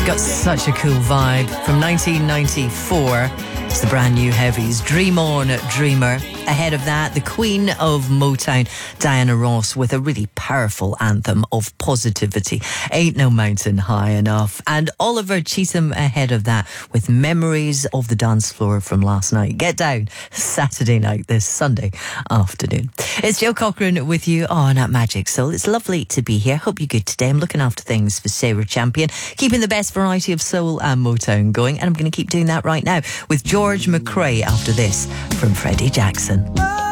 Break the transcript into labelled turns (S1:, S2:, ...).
S1: Got such a cool vibe. From 1994, it's the brand new Heavies, Dream On, Dreamer. Ahead of that, the Queen of Motown, Diana Ross, with a really powerful anthem of positivity, Ain't No Mountain High Enough. And Oliver Cheatham ahead of that with Memories of the Dance Floor from last night. Get Down, Saturday night, this Sunday afternoon. It's Joe Cochran with you on At Magic Soul. It's lovely to be here. Hope you're good today. I'm looking after things for Sarah Champion, keeping the best variety of soul and Motown going. And I'm going to keep doing that right now with George McRae after this from Freddie Jackson.